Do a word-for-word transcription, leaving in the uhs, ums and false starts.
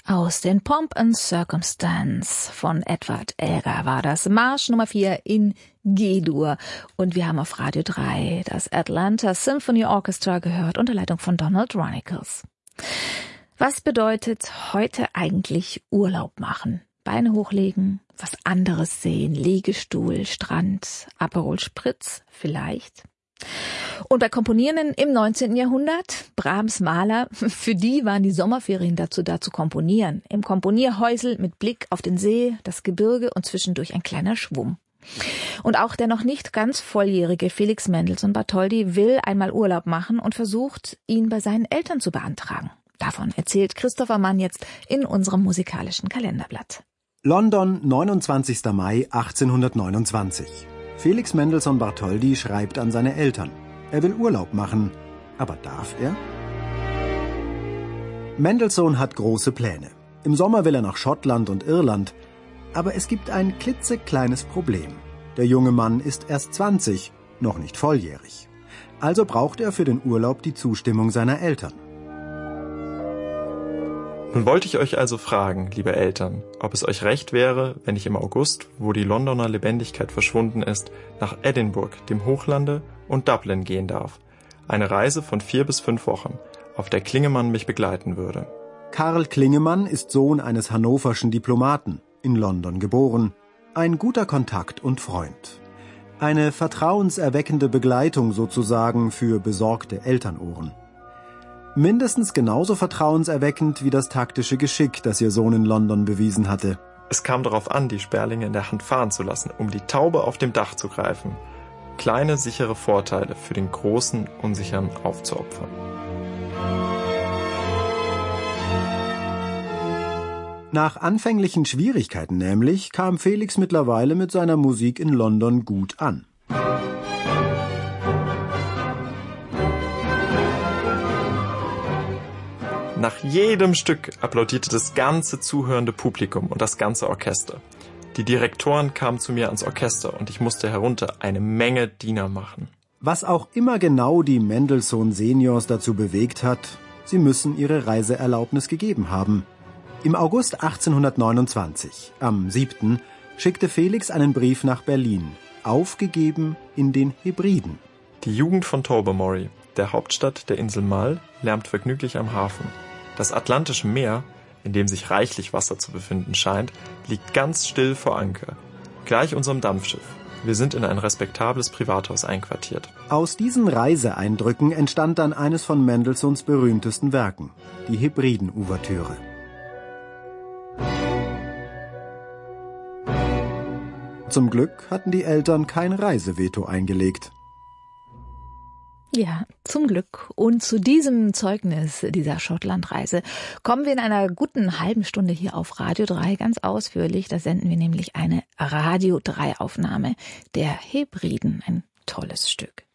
Aus den Pomp and Circumstance von Edward Elgar war das Marsch Nummer vier in G-Dur. Und wir haben auf Radio drei das Atlanta Symphony Orchestra gehört unter Leitung von Donald Runnicles. Was bedeutet heute eigentlich Urlaub machen? Beine hochlegen, was anderes sehen, Liegestuhl, Strand, Aperol Spritz vielleicht. Und bei Komponierenden im neunzehnten Jahrhundert, Brahms Mahler, für die waren die Sommerferien dazu da zu komponieren. Im Komponierhäusel mit Blick auf den See, das Gebirge und zwischendurch ein kleiner Schwumm. Und auch der noch nicht ganz volljährige Felix Mendelssohn Bartholdy will einmal Urlaub machen und versucht, ihn bei seinen Eltern zu beantragen. Davon erzählt Christopher Mann jetzt in unserem musikalischen Kalenderblatt. London, neunundzwanzigster Mai achtzehnhundertneunundzwanzig. Felix Mendelssohn Bartholdy schreibt an seine Eltern. Er will Urlaub machen, aber darf er? Mendelssohn hat große Pläne. Im Sommer will er nach Schottland und Irland. Aber es gibt ein klitzekleines Problem. Der junge Mann ist erst zwanzig, noch nicht volljährig. Also braucht er für den Urlaub die Zustimmung seiner Eltern. Nun wollte ich euch also fragen, liebe Eltern, ob es euch recht wäre, wenn ich im August, wo die Londoner Lebendigkeit verschwunden ist, nach Edinburgh, dem Hochlande, und Dublin gehen darf. Eine Reise von vier bis fünf Wochen, auf der Klingemann mich begleiten würde. Karl Klingemann ist Sohn eines hannoverschen Diplomaten, in London geboren, ein guter Kontakt und Freund. Eine vertrauenserweckende Begleitung sozusagen für besorgte Elternohren. Mindestens genauso vertrauenserweckend wie das taktische Geschick, das ihr Sohn in London bewiesen hatte. Es kam darauf an, die Sperlinge in der Hand fahren zu lassen, um die Taube auf dem Dach zu greifen. Kleine, sichere Vorteile für den großen, unsicheren aufzuopfern. Nach anfänglichen Schwierigkeiten nämlich kam Felix mittlerweile mit seiner Musik in London gut an. Nach jedem Stück applaudierte das ganze zuhörende Publikum und das ganze Orchester. Die Direktoren kamen zu mir ans Orchester und ich musste herunter eine Menge Diener machen. Was auch immer genau die Mendelssohn Seniors dazu bewegt hat, sie müssen ihre Reiseerlaubnis gegeben haben. Im August achtzehnhundertneunundzwanzig, am siebten, schickte Felix einen Brief nach Berlin, aufgegeben in den Hebriden. Die Jugend von Tobermory, der Hauptstadt der Insel Mull, lärmt vergnüglich am Hafen. Das Atlantische Meer, in dem sich reichlich Wasser zu befinden scheint, liegt ganz still vor Anker. Gleich unserem Dampfschiff. Wir sind in ein respektables Privathaus einquartiert. Aus diesen Reiseeindrücken entstand dann eines von Mendelssohns berühmtesten Werken, die Hebriden-Ouvertüre. Zum Glück hatten die Eltern kein Reiseveto eingelegt. Ja, zum Glück. Und zu diesem Zeugnis dieser Schottlandreise kommen wir in einer guten halben Stunde hier auf Radio drei ganz ausführlich. Da senden wir nämlich eine Radio drei Aufnahme der Hebriden. Ein tolles Stück.